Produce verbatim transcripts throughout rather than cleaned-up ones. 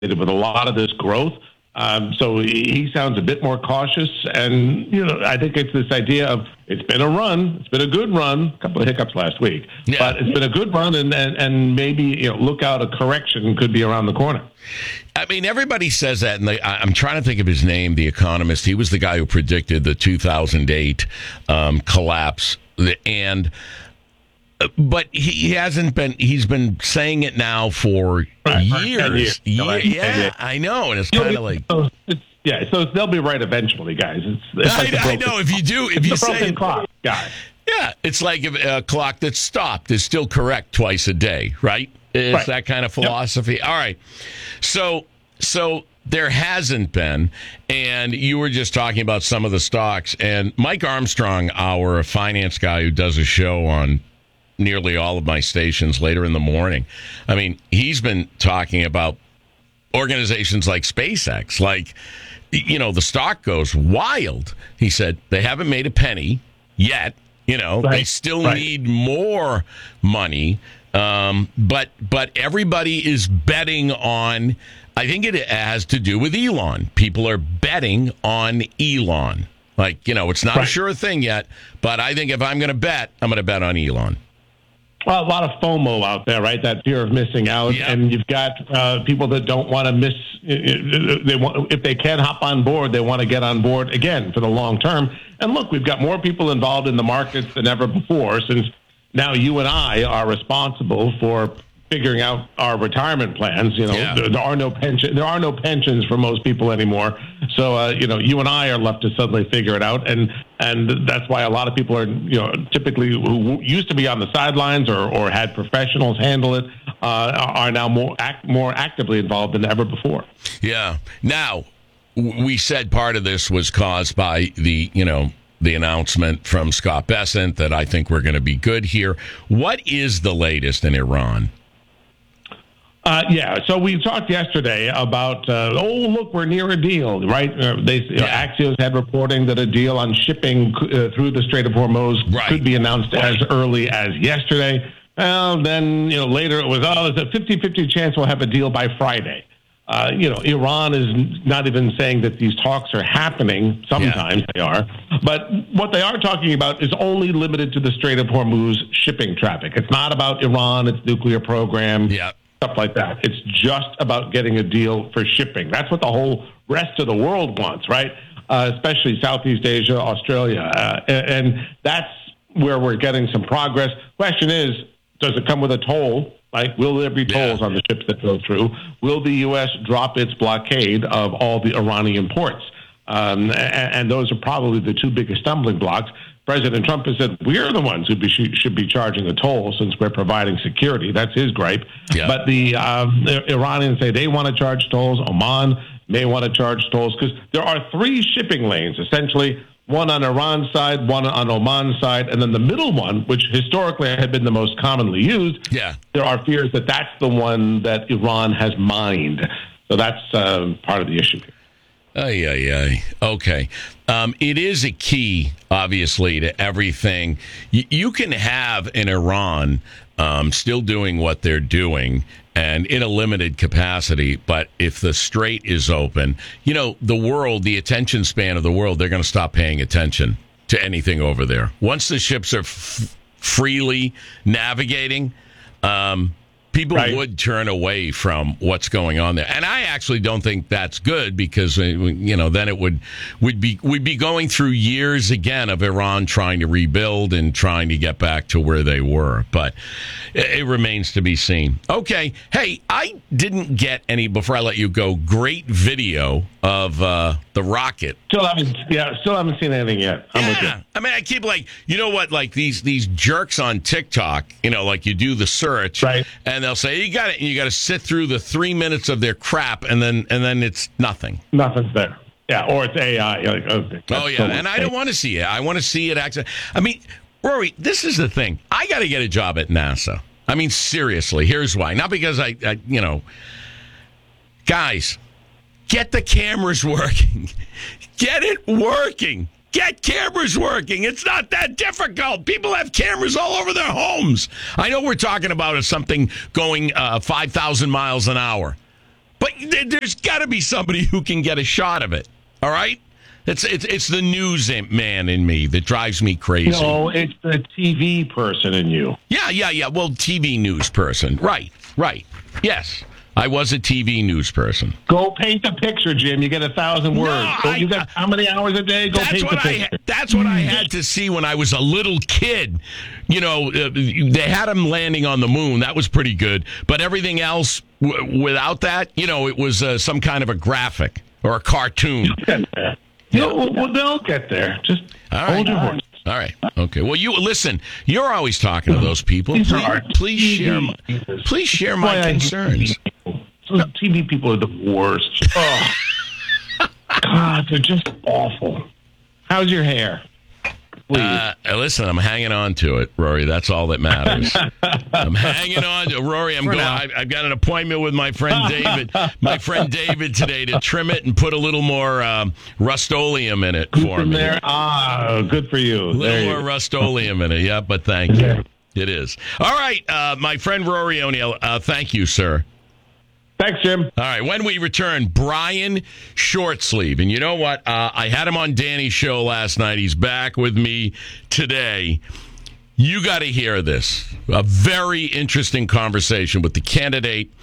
with a lot of this growth. Um, so he sounds a bit more cautious. And, you know, I think it's this idea of it's been a run. It's been a good run. A couple of hiccups last week. Yeah. But it's been a good run, and, and, and maybe, you know, look out, a correction could be around the corner. I mean, everybody says that, and they, I'm trying to think of his name, the economist. He was the guy who predicted the two thousand eight um, collapse. And... But he hasn't been, he's been saying it now for right, years. years. Yeah, yeah, I know. And it's kind of like. So it's, yeah, so they'll be right eventually, guys. It's, it's I, like I know. If you do, if you say. It, clock, guys. Yeah, it's like a clock that's stopped is still correct twice a day, right? It's right. That kind of philosophy. Yep. All right. So, so. There hasn't been, and you were just talking about some of the stocks, and Mike Armstrong, our finance guy who does a show on nearly all of my stations later in the morning. I mean, he's been talking about organizations like SpaceX, like, you know, the stock goes wild. He said they haven't made a penny yet. You know, right. They still right. need more money. Um, but but everybody is betting on, I think it has to do with Elon. People are betting on Elon. Like, you know, it's not right. a sure thing yet, but I think if I'm going to bet, I'm going to bet on Elon. Well, a lot of FOMO out there, right? That fear of missing out, yep. And you've got uh, people that don't want to miss. They want, if they can hop on board, they want to get on board again for the long term. And look, we've got more people involved in the markets than ever before, since now you and I are responsible for figuring out our retirement plans. You know, yeah. there, there are no pension, there are no pensions for most people anymore. So, uh, you know, you and I are left to suddenly figure it out, and and that's why a lot of people are, you know, typically who used to be on the sidelines or, or had professionals handle it, uh, are now more act, more actively involved than ever before. Yeah. Now, we said part of this was caused by the, you know, the announcement from Scott Bessent that I think we're going to be good here. What is the latest in Iran? Uh, yeah, so we talked yesterday about, uh, oh, look, we're near a deal, right? Uh, they, yeah. Axios had reporting that a deal on shipping uh, through the Strait of Hormuz right. could be announced right. as early as yesterday. Well, then, you know, later it was, oh, there's a fifty-fifty chance we'll have a deal by Friday. Uh, you know, Iran is not even saying that these talks are happening. Sometimes yeah. they are. But what they are talking about is only limited to the Strait of Hormuz shipping traffic. It's not about Iran, its nuclear program. Yeah. Stuff like that. It's just about getting a deal for shipping. That's what the whole rest of the world wants, right? Uh, especially Southeast Asia, Australia. Uh, and, and that's where we're getting some progress. Question is, does it come with a toll? Like, will there be tolls yeah. on the ships that go through? Will the U S drop its blockade of all the Iranian ports? Um, and, and those are probably the two biggest stumbling blocks. President Trump has said, we're the ones who be, should be charging the toll since we're providing security. That's his gripe. Yeah. But the, um, the Iranians say they want to charge tolls. Oman may want to charge tolls because there are three shipping lanes, essentially, one on Iran's side, one on Oman's side, and then the middle one, which historically had been the most commonly used. Yeah. There are fears that that's the one that Iran has mined. So that's uh, part of the issue here. Ay, ay, ay. Okay. Um, it is a key, obviously, to everything. Y- you can have in Iran um, still doing what they're doing and in a limited capacity, but if the strait is open, you know, the world, the attention span of the world, they're going to stop paying attention to anything over there. Once the ships are f- freely navigating, um, people right. would turn away from what's going on there, and I actually don't think that's good because uh, you know then it would would be we'd be going through years again of Iran trying to rebuild and trying to get back to where they were. But it, it remains to be seen. Okay, hey, I didn't get any before I let you go. Great video of uh, the rocket. Still haven't, yeah, still haven't seen anything yet. I'm yeah. with you. I mean, I keep like, you know what, like these these jerks on TikTok, you know, like you do the search, right? And they'll say you got it, and you got to sit through the three minutes of their crap, and then and then it's nothing. Nothing's there. Yeah, or it's A I. Like, okay, oh yeah, and I don't want to see it. I want to see it actually. I mean, Rory, this is the thing. I got to get a job at NASA. I mean, seriously. Here's why. Not because I, I you know, guys. Get the cameras working. Get it working. Get cameras working. It's not that difficult. People have cameras all over their homes. I know we're talking about something going uh, five thousand miles an hour. But there's got to be somebody who can get a shot of it. All right? It's it's it's the news man in me that drives me crazy. No, it's the T V person in you. Yeah, yeah, yeah. Well, T V news person. Right, right. Yes, I was a T V news person. Go paint the picture, Jim. You get a thousand words. No, Go, I, you got how many hours a day? Go that's paint what the picture. I, that's what I had to see when I was a little kid. You know, uh, they had him landing on the moon. That was pretty good. But everything else, w- without that, you know, it was uh, some kind of a graphic or a cartoon. You'll, well, they'll get there. Just all right. hold your horse. All right. Okay. Well, you listen. You're always talking to those people. Please, please share. My, please share my concerns. Those T V people are the worst. Oh, God, they're just awful. How's your hair? Uh, listen, I'm hanging on to it, Rory. That's all that matters. I'm hanging on to Rory. I'm For going. now. I, I've got an appointment with my friend David. my friend David today to trim it and put a little more um, Rust-Oleum in it for me. There. Ah, good for you. A little there more you Rust-Oleum in it. Yeah, but thank you. It is. All right, uh, my friend Rory O'Neill. Uh, thank you, sir. Thanks, Jim. All right, when we return, Brian Shortsleeve. And you know what? Uh, I had him on Danny's show last night. He's back with me today. You got to hear this. A very interesting conversation with the candidate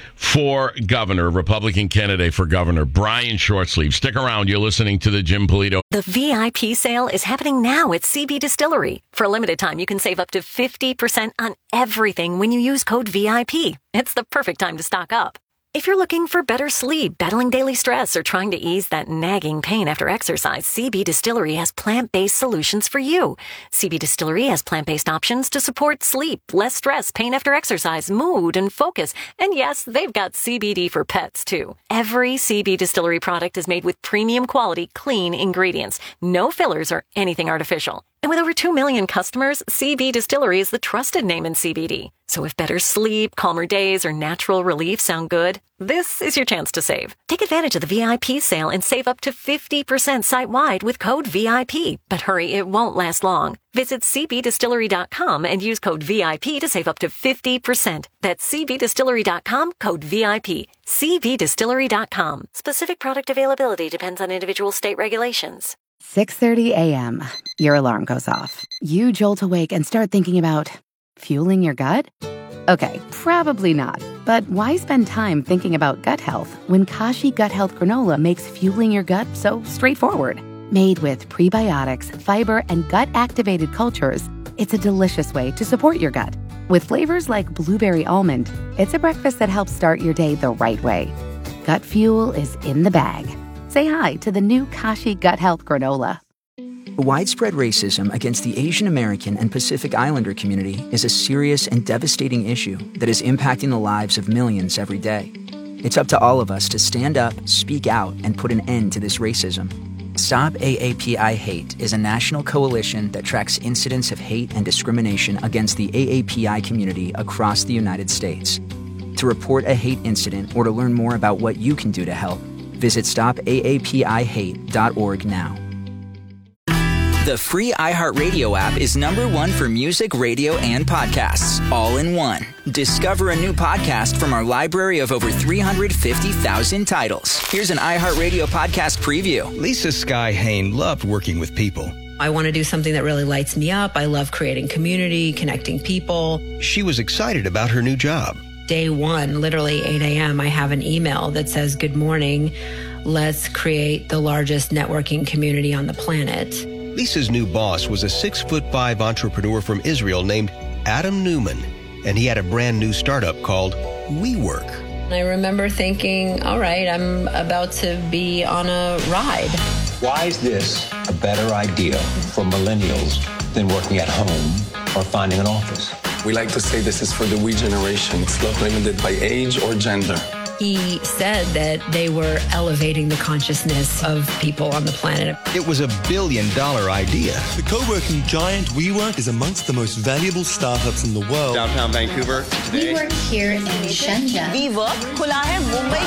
for governor, Republican candidate for governor, Brian Shortsleeve. Stick around. You're listening to the Jim Polito. The V I P sale is happening now at C B Distillery. For a limited time, you can save up to fifty percent on everything when you use code V I P. It's the perfect time to stock up. If you're looking for better sleep, battling daily stress, or trying to ease that nagging pain after exercise, C B Distillery has plant-based solutions for you. C B Distillery has plant-based options to support sleep, less stress, pain after exercise, mood, and focus. And yes, they've got C B D for pets, too. Every C B Distillery product is made with premium quality, clean ingredients. No fillers or anything artificial. And with over two million customers, C B Distillery is the trusted name in C B D. So if better sleep, calmer days, or natural relief sound good, this is your chance to save. Take advantage of the V I P sale and save up to fifty percent site-wide with code V I P. But hurry, it won't last long. Visit c b distillery dot com and use code V I P to save up to fifty percent. That's c b distillery dot com, code V I P. c b distillery dot com. Specific product availability depends on individual state regulations. six thirty a.m. Your alarm goes off. You jolt awake and start thinking about fueling your gut? Okay, probably not. But why spend time thinking about gut health when Kashi Gut Health Granola makes fueling your gut so straightforward? Made with prebiotics, fiber, and gut-activated cultures, it's a delicious way to support your gut. With flavors like blueberry almond, it's a breakfast that helps start your day the right way. Gut fuel is in the bag. Say hi to the new Kashi Gut Health Granola. Widespread racism against the Asian American and Pacific Islander community is a serious and devastating issue that is impacting the lives of millions every day. It's up to all of us to stand up, speak out, and put an end to this racism. Stop A A P I Hate is a national coalition that tracks incidents of hate and discrimination against the A A P I community across the United States. To report a hate incident or to learn more about what you can do to help, visit stop A A P I hate dot org now. The free iHeartRadio app is number one for music, radio, and podcasts, all in one. Discover a new podcast from our library of over three hundred fifty thousand titles. Here's an iHeartRadio podcast preview. Lisa Sky Hain loved working with people. I want to do something that really lights me up. I love creating community, connecting people. She was excited about her new job. Day one, literally eight a.m., I have an email that says, "Good morning. Let's create the largest networking community on the planet." Lisa's new boss was a six foot five entrepreneur from Israel named Adam Newman, and he had a brand new startup called WeWork. I remember thinking, all right, I'm about to be on a ride. Why is this a better idea for millennials than working at home or finding an office? We like to say this is for the we generation. It's not limited by age or gender. He said that they were elevating the consciousness of people on the planet. It was a billion dollar idea. The co-working giant WeWork is amongst the most valuable startups in the world. Downtown Vancouver today. We work here in Shenzhen. WeWork खुला है मुंबई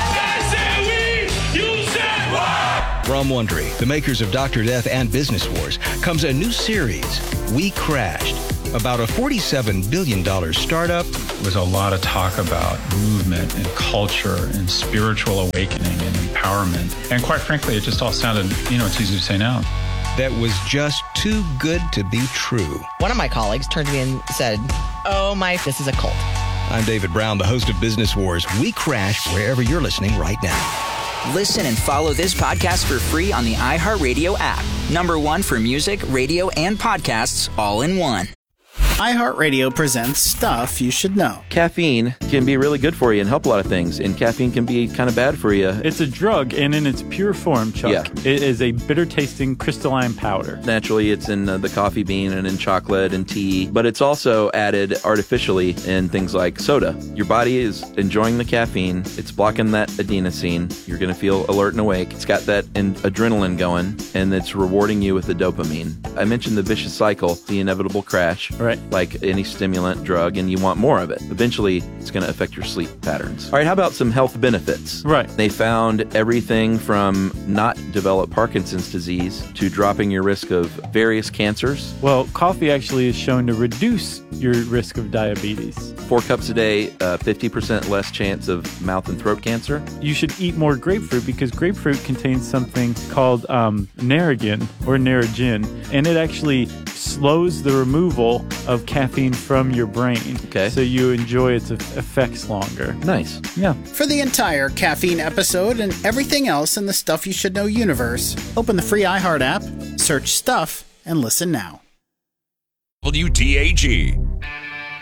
के. From Wondery, the makers of Doctor Death and Business Wars, comes a new series, We Crashed, about a forty-seven billion dollars startup was a lot of talk about movement and culture and spiritual awakening and empowerment. And quite frankly, it just all sounded, you know, it's easy to say now. That was just too good to be true. One of my colleagues turned to me and said, oh my, this is a cult. I'm David Brown, the host of Business Wars. We crash wherever you're listening right now. Listen and follow this podcast for free on the iHeartRadio app. Number one for music, radio, and podcasts all in one. iHeartRadio presents Stuff You Should Know. Caffeine can be really good for you and help a lot of things, and caffeine can be kind of bad for you. It's a drug, and in its pure form, Chuck, yeah. It is a bitter-tasting crystalline powder. Naturally, it's in uh, the coffee bean and in chocolate and tea, but it's also added artificially in things like soda. Your body is enjoying the caffeine. It's blocking that adenosine. You're going to feel alert and awake. It's got that in- adrenaline going, and it's rewarding you with the dopamine. I mentioned the vicious cycle, the inevitable crash. Right. Like any stimulant drug, and you want more of it. Eventually, it's going to affect your sleep patterns. All right, how about some health benefits? Right. They found everything from not develop Parkinson's disease to dropping your risk of various cancers. Well, coffee actually is shown to reduce your risk of diabetes. Four cups a day, uh, fifty percent less chance of mouth and throat cancer. You should eat more grapefruit because grapefruit contains something called um, Narragin or Narragin, and it actually slows the removal of caffeine from your brain. Okay. So you enjoy its effects longer. Nice. Yeah. For the entire caffeine episode and everything else in the Stuff You Should Know universe, open the free iHeart app, search Stuff, and listen now. W T A G